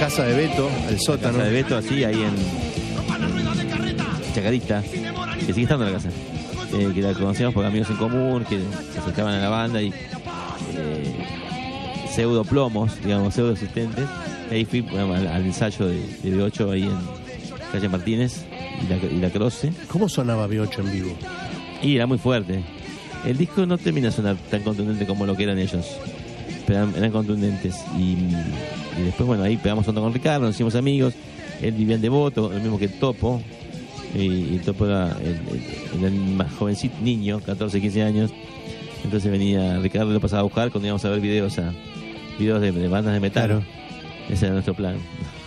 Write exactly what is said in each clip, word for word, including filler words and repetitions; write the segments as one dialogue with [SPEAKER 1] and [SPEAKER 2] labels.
[SPEAKER 1] casa de Beto, el sótano.
[SPEAKER 2] Casa de Beto, así, ahí en, en Chacarita, que sigue estando en la casa. Eh, que la conocíamos por amigos en común, que se acercaban a la banda y eh, pseudo plomos, digamos, pseudo asistentes. Ahí fui bueno, al, al ensayo de, de B ocho ahí en calle Martínez y la, y la Croce.
[SPEAKER 1] ¿Cómo sonaba B ocho en vivo?
[SPEAKER 2] Y era muy fuerte. El disco no termina de sonar tan contundente como lo que eran ellos, pero eran, eran contundentes. Y, y después, bueno, ahí pegamos onda con Ricardo, nos hicimos amigos. Él vivía en Devoto, el mismo que Topo. Y, y el Topo era el, el, el más jovencito, niño, catorce, quince años. Entonces venía Ricardo, lo pasaba a buscar cuando íbamos a ver videos a videos de, de bandas de metal.
[SPEAKER 1] Claro.
[SPEAKER 2] Ese era nuestro plan.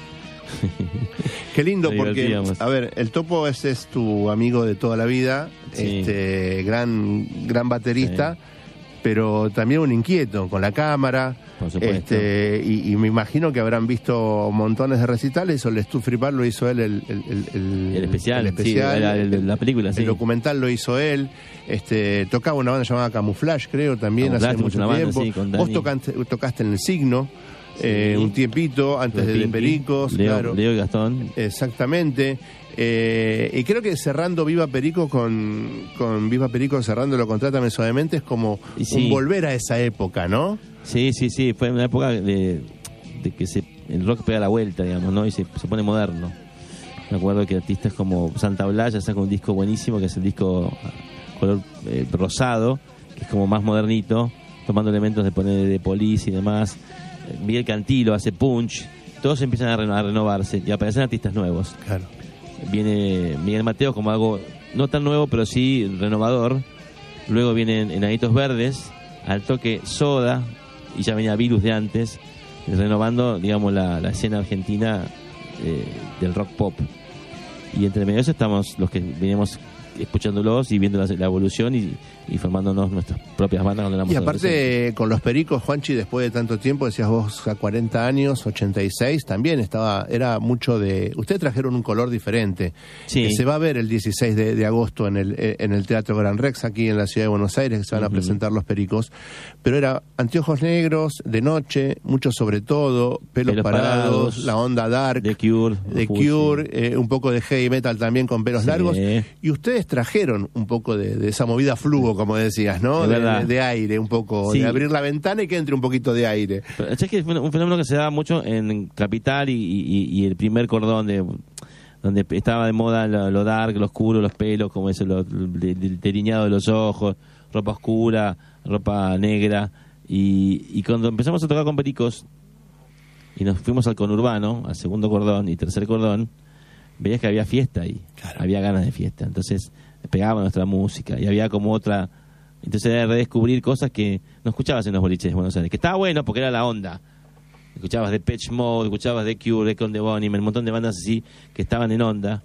[SPEAKER 1] Qué lindo, porque, a ver, el Topo ese es tu amigo de toda la vida,
[SPEAKER 2] sí.
[SPEAKER 1] este gran gran baterista, sí. Pero también un inquieto con la cámara.
[SPEAKER 2] Por supuesto.
[SPEAKER 1] Este, y, y me imagino que habrán visto montones de recitales, o el Stu Free Bar lo hizo él, el, el, el, el,
[SPEAKER 2] el especial,
[SPEAKER 1] el especial
[SPEAKER 2] sí, la, la, la película,
[SPEAKER 1] el,
[SPEAKER 2] sí.
[SPEAKER 1] el documental lo hizo él. Este, tocaba una banda llamada Camouflage, creo, también
[SPEAKER 2] Camouflage,
[SPEAKER 1] hace mucho
[SPEAKER 2] banda,
[SPEAKER 1] tiempo.
[SPEAKER 2] Sí, con
[SPEAKER 1] Vos tocaste, tocaste en el Signo. Sí. Eh, un tiempito antes de, de Pericos,
[SPEAKER 2] Leo,
[SPEAKER 1] claro.
[SPEAKER 2] Leo y Gastón.
[SPEAKER 1] Exactamente. Eh, y creo que cerrando Viva Perico con, con Viva Perico, cerrándolo con Trátame Suavemente, es como sí. un volver a esa época, ¿no?
[SPEAKER 2] Sí, sí, sí. Fue una época de, de que se, el rock pega la vuelta, digamos, ¿no? Y se, se pone moderno. Me acuerdo que artistas como Santa Blaya saca un disco buenísimo, que es el disco color eh, rosado, que es como más modernito, tomando elementos de poner de Police y demás. Miguel Cantilo hace Punch, todos empiezan a, reno- a renovarse y aparecen artistas nuevos.
[SPEAKER 1] Claro.
[SPEAKER 2] Viene Miguel Mateo como algo no tan nuevo, pero sí renovador. Luego vienen Enanitos Verdes, al toque Soda, y ya venía Virus de antes, renovando, digamos, la, la escena argentina eh, del rock pop. Y entre medio de eso estamos los que venimos escuchándolos y viendo la, la evolución y, y formándonos nuestras propias bandas cuando éramos
[SPEAKER 1] Y aparte, con los Pericos, Juanchi, después de tanto tiempo, decías vos a cuarenta años, ochenta y seis, también estaba, era mucho de... Ustedes trajeron un color diferente.
[SPEAKER 2] Sí.
[SPEAKER 1] Que se va a ver el dieciséis de, de agosto en el, en el Teatro Gran Rex, aquí en la ciudad de Buenos Aires, que se van uh-huh. a presentar los Pericos. Pero era anteojos negros, de noche, mucho sobre todo, pelos, pelos parados, parados, la onda dark,
[SPEAKER 2] The Cure,
[SPEAKER 1] The Cure, eh, un poco de heavy metal también con pelos sí. largos. Y ustedes trajeron un poco de, de esa movida flujo, como decías, ¿no? De, de, de aire, un poco, sí. de abrir la ventana y que entre un poquito de aire.
[SPEAKER 2] Pero, es que es un fenómeno que se da mucho en Capital y, y, y el primer cordón de donde estaba de moda lo, lo dark, lo oscuro, los pelos, como eso, lo, el delineado de los ojos, ropa oscura, ropa negra. Y, y cuando empezamos a tocar con Pericos y nos fuimos al conurbano, al segundo cordón y tercer cordón, veías que había fiesta ahí, claro. había ganas de fiesta. Entonces pegaba nuestra música y había como otra... Entonces era redescubrir cosas que no escuchabas en los boliches de Buenos Aires, que estaba bueno porque era la onda. Escuchabas de Depeche Mode, escuchabas de Cure, Con the Bonnie, un montón de bandas así que estaban en onda,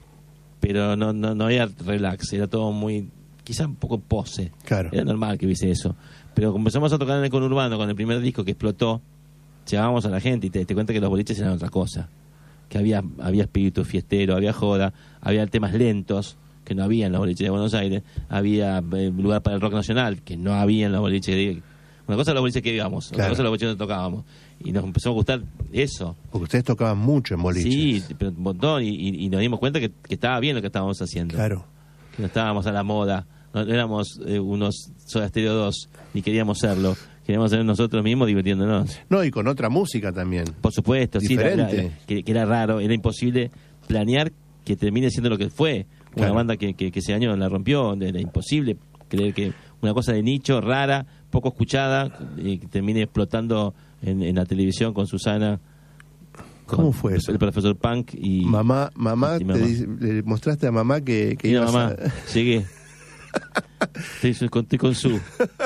[SPEAKER 2] pero no no, no había relax, era todo muy, quizá un poco pose.
[SPEAKER 1] Claro.
[SPEAKER 2] Era normal que hubiese eso. Pero comenzamos a tocar en el conurbano con el primer disco que explotó, llevábamos a la gente y te, te cuenta que los boliches eran otra cosa. Que había, había espíritu fiestero, había joda, había temas lentos que no había en los boliches de Buenos Aires, había eh, lugar para el rock nacional que no había en los boliches de... Una cosa es los boliches que íbamos, claro. otra cosa es los boliches donde tocábamos, y nos empezó a gustar eso.
[SPEAKER 1] Porque ustedes tocaban mucho en boliches.
[SPEAKER 2] Sí, pero un montón, y, y, y nos dimos cuenta que, que estaba bien lo que estábamos haciendo.
[SPEAKER 1] Claro.
[SPEAKER 2] Que no estábamos a la moda, no éramos eh, unos Soda Stereo dos, ni queríamos serlo. Queríamos ser nosotros mismos divirtiéndonos.
[SPEAKER 1] No, y con otra música también.
[SPEAKER 2] Por supuesto,
[SPEAKER 1] diferente.
[SPEAKER 2] Sí, era, era, que, que era raro, era imposible planear que termine siendo lo que fue. Una claro. banda que, que, que ese año la rompió, era imposible creer que una cosa de nicho, rara, poco escuchada, y que termine explotando en, en la televisión con Susana.
[SPEAKER 1] ¿Cómo
[SPEAKER 2] con
[SPEAKER 1] fue eso?
[SPEAKER 2] El profesor Punk y...
[SPEAKER 1] Mamá, mamá,
[SPEAKER 2] y mamá.
[SPEAKER 1] Te dice, le mostraste a mamá que, que
[SPEAKER 2] Mira,
[SPEAKER 1] ibas
[SPEAKER 2] mamá,
[SPEAKER 1] a...
[SPEAKER 2] llegué. Estoy, estoy con su...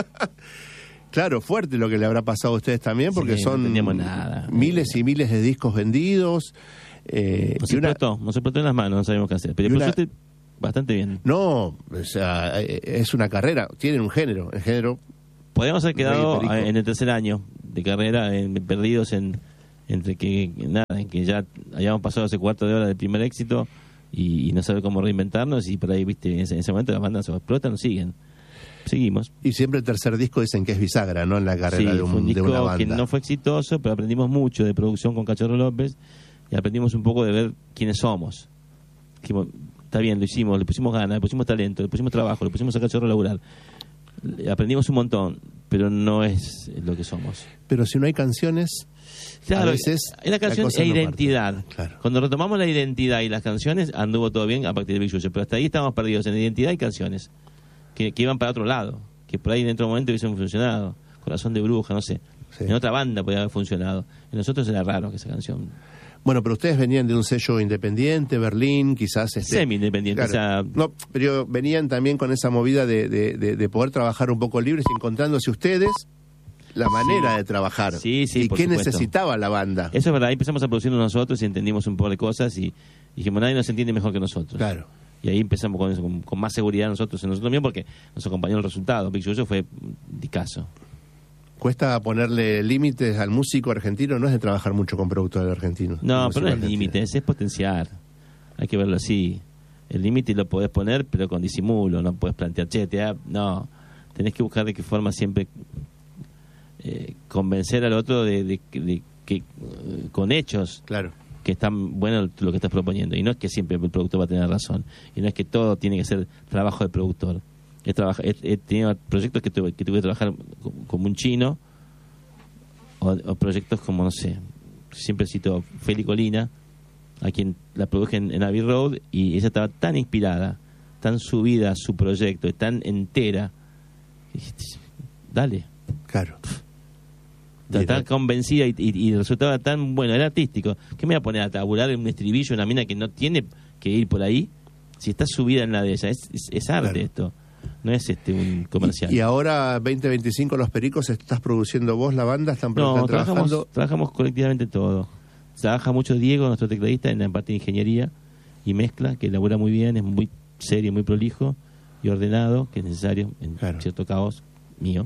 [SPEAKER 1] Claro, fuerte lo que le habrá pasado a ustedes también, porque
[SPEAKER 2] sí,
[SPEAKER 1] son
[SPEAKER 2] no nada.
[SPEAKER 1] miles y miles de discos vendidos. Eh,
[SPEAKER 2] nos explotó, una... nos explotó en las manos, no sabíamos qué hacer. Pero por suerte, bastante bien.
[SPEAKER 1] No, o sea, es una carrera, tienen un género, el género...
[SPEAKER 2] Podríamos haber quedado en el tercer año de carrera, en, perdidos en entre que nada, en que ya hayamos pasado ese cuarto de hora del primer éxito y, y no saber cómo reinventarnos, y por ahí, viste, en ese, en ese momento las bandas se explotan o siguen. seguimos.
[SPEAKER 1] Y siempre el tercer disco dicen que es bisagra, ¿no? En la carrera
[SPEAKER 2] sí,
[SPEAKER 1] de, un,
[SPEAKER 2] fue un disco
[SPEAKER 1] de una banda.
[SPEAKER 2] Que no fue exitoso, pero aprendimos mucho de producción con Cachorro López y aprendimos un poco de ver quiénes somos. Dijimos, está bien, lo hicimos, le pusimos ganas, le pusimos talento, le pusimos trabajo, le pusimos a Cachorro a laburar. Aprendimos un montón, pero no es lo que somos.
[SPEAKER 1] Pero si no hay canciones,
[SPEAKER 2] claro,
[SPEAKER 1] a veces
[SPEAKER 2] la canción
[SPEAKER 1] la
[SPEAKER 2] es identidad.
[SPEAKER 1] Claro.
[SPEAKER 2] Cuando retomamos la identidad y las canciones, anduvo todo bien a partir de Big Yuyo, pero hasta ahí estábamos perdidos en identidad y canciones que, que iban para otro lado, que por ahí dentro de un momento hubiesen funcionado. Corazón de bruja, no sé. Sí. En otra banda podía haber funcionado. En nosotros era raro que esa canción.
[SPEAKER 1] Bueno, pero ustedes venían de un sello independiente, Berlín, quizás... Este,
[SPEAKER 2] semi-independiente,
[SPEAKER 1] claro,
[SPEAKER 2] o sea...
[SPEAKER 1] No, pero venían también con esa movida de, de, de, de poder trabajar un poco libres, encontrándose ustedes la manera sí. de trabajar.
[SPEAKER 2] Sí, sí,
[SPEAKER 1] y
[SPEAKER 2] por
[SPEAKER 1] qué
[SPEAKER 2] supuesto.
[SPEAKER 1] necesitaba la banda.
[SPEAKER 2] Eso es verdad, ahí empezamos a producir nosotros y entendimos un poco de cosas y dijimos, nadie nos entiende mejor que nosotros.
[SPEAKER 1] Claro.
[SPEAKER 2] Y ahí empezamos con eso, con, con más seguridad nosotros en nosotros mismos, porque nos acompañó el resultado. Big Yuyo fue discazo.
[SPEAKER 1] Cuesta ponerle límites al músico argentino, no es de trabajar mucho con productores argentinos.
[SPEAKER 2] No, pero no es límites, es potenciar. Hay que verlo así. El límite lo podés poner, pero con disimulo, no podés plantear, che, te da... no. Tenés que buscar de qué forma siempre eh, convencer al otro de, de, de, de que eh, con hechos.
[SPEAKER 1] Claro.
[SPEAKER 2] Que están bueno lo que estás proponiendo. Y no es que siempre el productor va a tener razón. Y no es que todo tiene que ser trabajo del productor. He, trabaja, he, he tenido proyectos que tuve que, tuve que trabajar como un chino, o, o proyectos como, no sé, siempre cito Feli Colina, a quien la produje en, en Abbey Road, y ella estaba tan inspirada, tan subida a su proyecto, tan entera. Y dijiste, dale.
[SPEAKER 1] Claro.
[SPEAKER 2] Tan, tan convencida y, y, y resultaba tan bueno, era artístico. ¿Qué me voy a poner a tabular en un estribillo una mina que no tiene que ir por ahí? Si está subida en la de ella, es, es, es arte claro. Esto. No es este un comercial.
[SPEAKER 1] Y, y ahora, veinte veinticinco, Los Pericos, ¿estás produciendo vos la banda? ¿Están,
[SPEAKER 2] no,
[SPEAKER 1] están
[SPEAKER 2] trabajamos,
[SPEAKER 1] trabajando?
[SPEAKER 2] trabajamos colectivamente todo. Trabaja mucho Diego, nuestro tecladista, en la parte de ingeniería y mezcla, que elabora muy bien, es muy serio, muy prolijo y ordenado, que es necesario en claro. cierto caos mío.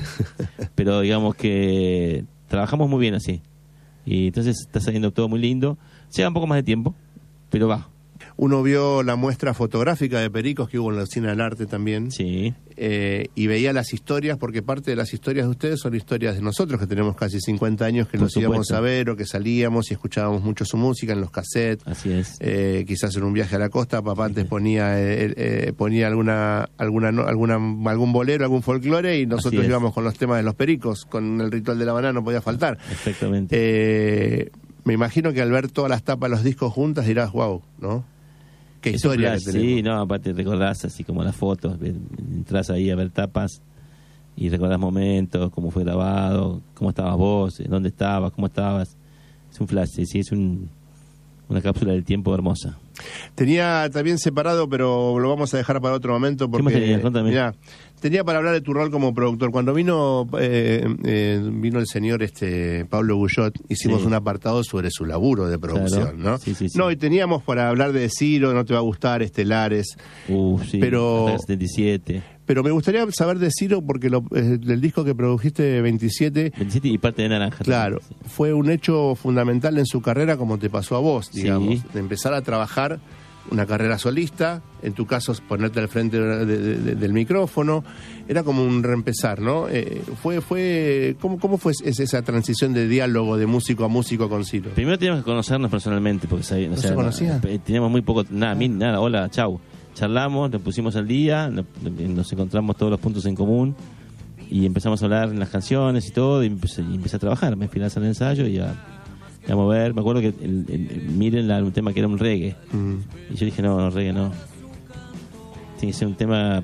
[SPEAKER 2] Pero digamos que trabajamos muy bien así. Y entonces está saliendo todo muy lindo. Lleva un poco más de tiempo, pero va.
[SPEAKER 1] Uno vio la muestra fotográfica de Pericos que hubo en la Oficina del Arte también.
[SPEAKER 2] Sí.
[SPEAKER 1] Eh, y veía las historias, porque parte de las historias de ustedes son historias de nosotros, que tenemos casi cincuenta años, que nos íbamos a ver o que salíamos y escuchábamos mucho su música en los cassettes.
[SPEAKER 2] Así es.
[SPEAKER 1] Eh, quizás en un viaje a la costa, papá antes ponía eh, eh, ponía alguna alguna no, alguna algún bolero, algún folclore, y nosotros íbamos con los temas de Los Pericos, con el Ritual de la Banana, no podía faltar.
[SPEAKER 2] Exactamente.
[SPEAKER 1] Eh, me imagino que al ver todas las tapas de los discos juntas dirás, wow, ¿no? Qué
[SPEAKER 2] es
[SPEAKER 1] historia que tenemos.
[SPEAKER 2] Sí, no, aparte recordás así como las fotos, entras ahí a ver tapas y recordás momentos, cómo fue grabado, cómo estabas vos, dónde estabas, cómo estabas. Es un flash, sí, es un, una cápsula del tiempo hermosa.
[SPEAKER 1] Tenía también separado, pero lo vamos a dejar para otro momento porque,
[SPEAKER 2] ¿qué más tenía? Contame.
[SPEAKER 1] Mirá, tenía para hablar de tu rol como productor. Cuando vino eh, eh, vino el señor este Pablo Guyot, hicimos sí. un apartado sobre su laburo de producción,
[SPEAKER 2] claro.
[SPEAKER 1] ¿no?
[SPEAKER 2] Sí, sí, sí.
[SPEAKER 1] No, y teníamos para hablar de Ciro, No te va a gustar, Estelares.
[SPEAKER 2] Uh, sí,
[SPEAKER 1] pero
[SPEAKER 2] setenta y siete.
[SPEAKER 1] Pero me gustaría saber de Ciro, porque lo, eh, el disco que produjiste, veintisiete...
[SPEAKER 2] veintisiete y parte de Naranja.
[SPEAKER 1] Claro,
[SPEAKER 2] también, sí. Fue
[SPEAKER 1] un hecho fundamental en su carrera, como te pasó a vos, digamos, sí. de empezar a trabajar una carrera solista, en tu caso ponerte al frente de, de, de, del micrófono, era como un reempezar, ¿no? Eh, fue, fue, ¿cómo, ¿Cómo fue esa transición de diálogo de músico a músico con Ciro?
[SPEAKER 2] Primero teníamos que conocernos personalmente, porque o
[SPEAKER 1] ¿No
[SPEAKER 2] sea,
[SPEAKER 1] se conocían?
[SPEAKER 2] Teníamos muy poco, nada, mí, nada, hola, chau. Charlamos, nos pusimos al día, nos encontramos todos los puntos en común y empezamos a hablar en las canciones y todo, y empecé, y empecé a trabajar, me fui a hacer el ensayo y a, a mover. Me acuerdo que el, el, el, miren la, un tema que era un reggae, mm. y yo dije, no, no, reggae no, tiene que ser un tema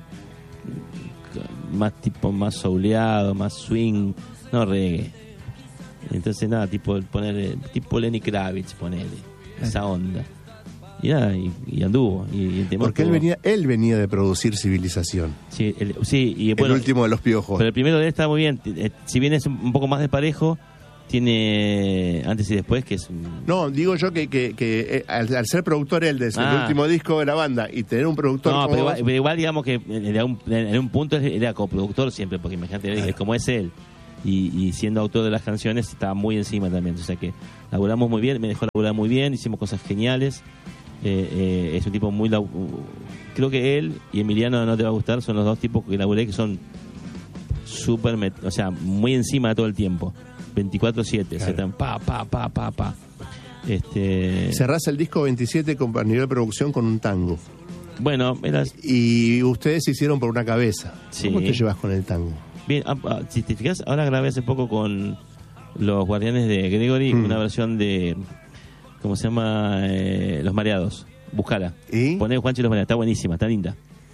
[SPEAKER 2] más tipo, más souleado, más swing, no reggae. Entonces nada, tipo poner tipo Lenny Kravitz, ponerle esa onda. Y nada, y, y anduvo. Y, y el
[SPEAKER 1] Porque él venía, él venía de producir Civilización.
[SPEAKER 2] Sí, el, sí y bueno,
[SPEAKER 1] el último de los Piojos.
[SPEAKER 2] Pero el primero de él está muy bien. Si bien es un, un poco más de parejo, tiene antes y después, que es un...
[SPEAKER 1] No, digo yo que, que, que al, al ser productor él de ah. el último disco de la banda y tener un productor
[SPEAKER 2] no,
[SPEAKER 1] como
[SPEAKER 2] pero igual, pero igual digamos que en un, en un punto era coproductor siempre, porque imagínate, claro. como es él. Y, y siendo autor de las canciones estaba muy encima también, o sea que laburamos muy bien, me dejó laburar muy bien, hicimos cosas geniales Eh, eh, es un tipo muy... Lau- Creo que él y Emiliano no te va a gustar, son los dos tipos que laburé que son súper, met- o sea, muy encima todo el tiempo. veinticuatro siete,
[SPEAKER 1] Claro.
[SPEAKER 2] se están pa, pa, pa, pa, pa. Este,
[SPEAKER 1] Cerrás el disco veintisiete con, a nivel de producción con un tango.
[SPEAKER 2] bueno, era,
[SPEAKER 1] Y ustedes se hicieron por una cabeza.
[SPEAKER 2] Sí.
[SPEAKER 1] ¿Cómo te llevas con el tango?
[SPEAKER 2] bien, ah, ah, si te fijas, ahora grabé hace poco con los Guardianes de Gregory
[SPEAKER 1] Mm.
[SPEAKER 2] una versión de, ¿cómo se llama? Eh, Los Mareados. Buscala.
[SPEAKER 1] ¿Y?
[SPEAKER 2] Poné Juancho y los Mareados, está buenísima, está linda.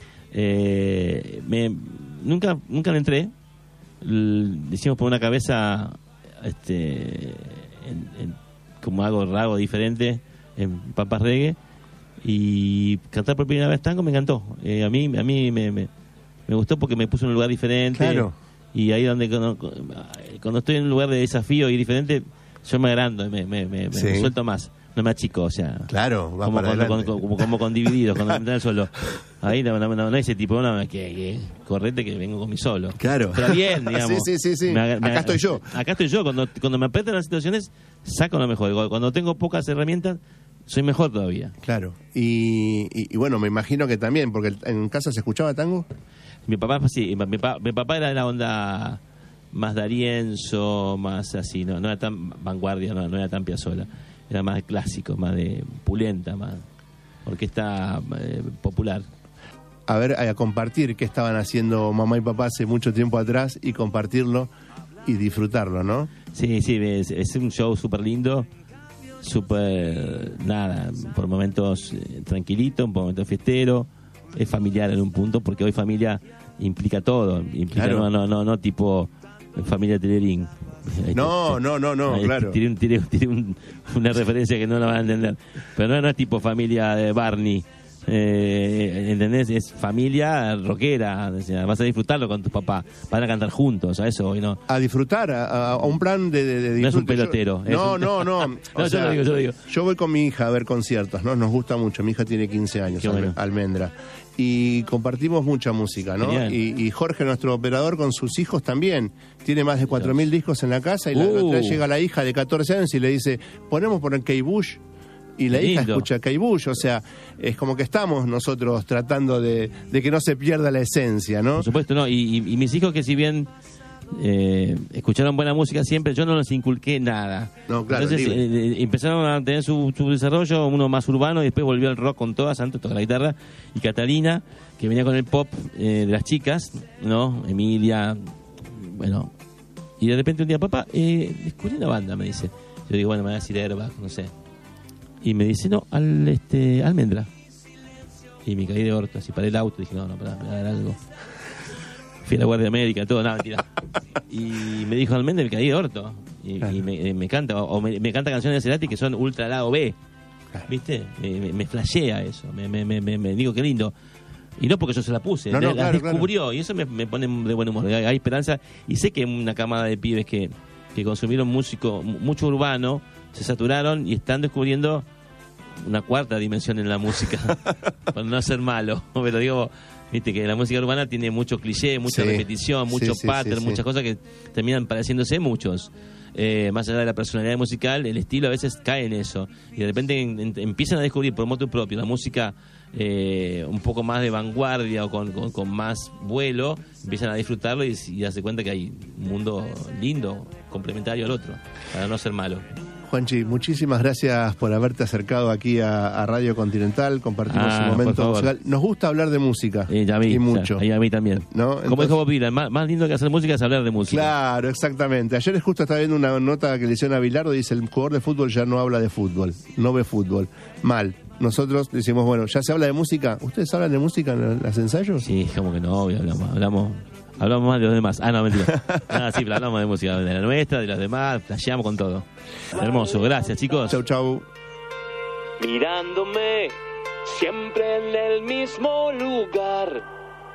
[SPEAKER 2] Eh, me, nunca, nunca le entré. L- hicimos por una cabeza, este, en- en- como algo raro, diferente, en Papas Reggae. Y cantar por primera vez tango me encantó. Eh, a mí, a mí me, me, me gustó porque me puso en un lugar diferente.
[SPEAKER 1] Claro.
[SPEAKER 2] Y ahí donde cuando, cuando estoy en un lugar de desafío y diferente, yo me agrando, me, me, me, me
[SPEAKER 1] Sí.
[SPEAKER 2] suelto más. No me achico, o sea.
[SPEAKER 1] Claro, va
[SPEAKER 2] como,
[SPEAKER 1] para
[SPEAKER 2] con,
[SPEAKER 1] adelante.
[SPEAKER 2] con- como, como con divididos, cuando me meten al solo. Ahí no, no, no, no hay ese tipo, no, que, que correte que vengo con mi solo.
[SPEAKER 1] Claro.
[SPEAKER 2] Pero bien, digamos.
[SPEAKER 1] Sí, sí, sí, sí.
[SPEAKER 2] Me ag- me
[SPEAKER 1] Acá
[SPEAKER 2] ag-
[SPEAKER 1] estoy yo.
[SPEAKER 2] Acá estoy yo. Cuando, cuando me apretan las situaciones, saco lo mejor. Cuando tengo pocas herramientas, soy mejor todavía.
[SPEAKER 1] Claro. Y, y, y bueno, me imagino que también, porque en casa se escuchaba tango.
[SPEAKER 2] Mi papá, sí, mi, pa- mi papá era de la onda más D'Arienzo, más así, no, no era tan vanguardia, no, no era tan Piazzolla. Era más clásico, más de pulenta, más orquesta eh, popular.
[SPEAKER 1] A ver, a compartir qué estaban haciendo mamá y papá hace mucho tiempo atrás y compartirlo y disfrutarlo, ¿no?
[SPEAKER 2] Sí, sí, es, es un show súper lindo, súper, nada, por momentos eh, tranquilito, por momentos fiestero, es familiar en un punto, porque hoy familia implica todo, implica
[SPEAKER 1] Claro.
[SPEAKER 2] no, no, no, no tipo familia Telerín.
[SPEAKER 1] No, no, no, no,
[SPEAKER 2] Ahí
[SPEAKER 1] claro.
[SPEAKER 2] Tiré, un- tiré- tiré un- una referencia que no la van a entender, pero no, no es tipo familia de Barney. Eh, ¿Entendés? Es familia rockera, o sea, vas a disfrutarlo con tus papás, van a cantar juntos, a eso hoy no.
[SPEAKER 1] A disfrutar, a, a un plan de, de, de
[SPEAKER 2] No es un
[SPEAKER 1] disfrute. Yo-
[SPEAKER 2] pelotero, es
[SPEAKER 1] no,
[SPEAKER 2] un-
[SPEAKER 1] no, no,
[SPEAKER 2] No,
[SPEAKER 1] O
[SPEAKER 2] yo
[SPEAKER 1] sea,
[SPEAKER 2] lo digo, yo lo digo.
[SPEAKER 1] yo voy con mi hija a ver conciertos, ¿no? Nos gusta mucho. Mi hija tiene quince años,
[SPEAKER 2] Qué bueno.
[SPEAKER 1] Alme- Almendra. Y compartimos mucha música, ¿no?
[SPEAKER 2] Genial.
[SPEAKER 1] Y, y Jorge, nuestro operador, con sus hijos también. Tiene más de cuatro mil discos en la casa y la,
[SPEAKER 2] Uh.
[SPEAKER 1] la otra vez llega la hija de catorce años y le dice, ponemos por el Kate Bush. Y la
[SPEAKER 2] Qué
[SPEAKER 1] hija
[SPEAKER 2] lindo.
[SPEAKER 1] escucha Kate Bush, o sea, es como que estamos nosotros tratando de, de que no se pierda la esencia, ¿no?
[SPEAKER 2] Por supuesto, no. Y, y- y mis hijos, que si bien eh, escucharon buena música siempre, yo no les inculqué nada.
[SPEAKER 1] No, claro,
[SPEAKER 2] Entonces
[SPEAKER 1] libre.
[SPEAKER 2] eh, eh, empezaron a tener su, su desarrollo, uno más urbano, y después volvió al rock con todas. Santo toca la guitarra. Y Catalina, que venía con el pop eh, de las chicas, ¿no? Emilia, bueno. Y de repente un día, papá, eh, descubrí una banda, me dice. Yo digo, bueno, me va a decir Airbag, no sé. Y me dice, no, al, este, Almendra. Y me caí de orto, así paré el auto, dije, no, no, pará, me va a dar algo. Fui a la Guardia América, todo, nada, mentira. Y me dijo Almendra, me caí de orto. Y,
[SPEAKER 1] Claro.
[SPEAKER 2] y me, me canta, o me, me canta canciones de Cerati que son ultra lado B.
[SPEAKER 1] Claro.
[SPEAKER 2] ¿Viste? Me, me, me flashea eso, me, me, me, me- me digo, qué lindo. Y no porque yo se la puse,
[SPEAKER 1] No, no,
[SPEAKER 2] la
[SPEAKER 1] claro,
[SPEAKER 2] descubrió, y eso me, me pone de buen humor. Hay, hay esperanza, y sé que hay una camada de pibes que, que consumieron músico, mu- mucho urbano, se saturaron y están descubriendo una cuarta dimensión en la música, para no ser malo, pero digo, viste que la música urbana tiene mucho cliché, mucha
[SPEAKER 1] Sí.
[SPEAKER 2] repetición, mucho
[SPEAKER 1] Sí, sí,
[SPEAKER 2] pattern,
[SPEAKER 1] sí, sí.
[SPEAKER 2] muchas cosas que terminan pareciéndose muchos. Eh, más allá de la personalidad musical, el estilo a veces cae en eso, y de repente en- en- empiezan a descubrir por moto propio la música eh, un poco más de vanguardia o con, con, con más vuelo, empiezan a disfrutarlo y, y darse cuenta que hay un mundo lindo, complementario al otro, para no ser malo.
[SPEAKER 1] Juanchi, muchísimas gracias por haberte acercado aquí a, a Radio Continental, compartimos
[SPEAKER 2] Ah,
[SPEAKER 1] un
[SPEAKER 2] por
[SPEAKER 1] momento
[SPEAKER 2] favor.
[SPEAKER 1] musical. Nos gusta hablar de música,
[SPEAKER 2] Eh, ya vi,
[SPEAKER 1] y mucho.
[SPEAKER 2] ya, y a mí también.
[SPEAKER 1] ¿No?
[SPEAKER 2] Como
[SPEAKER 1] Entonces-
[SPEAKER 2] dijo Bob Dylan, más, más lindo que hacer música es hablar de música.
[SPEAKER 1] Claro, exactamente. Ayer justo estaba viendo una nota que le hicieron a Bilardo, dice, el jugador de fútbol ya no habla de fútbol, no ve fútbol. Mal. Nosotros decimos, bueno, ya se habla de música. ¿Ustedes hablan de música en los ensayos?
[SPEAKER 2] Sí, como que no, obvio, hablamos, hablamos, hablamos más de los demás. Ah, no, mentira. Ah, sí, pero hablamos de música, de la nuestra, de los demás, flasheamos con todo. Hermoso, gracias chicos.
[SPEAKER 1] Chau, chau.
[SPEAKER 3] Mirándome siempre en el mismo lugar.